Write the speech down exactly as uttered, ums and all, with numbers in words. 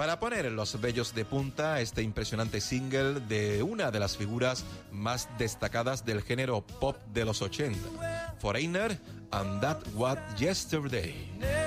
para poner los vellos de punta este impresionante single de una de las figuras más destacadas del género pop de los ochenta, Foreigner and That Was Yesterday.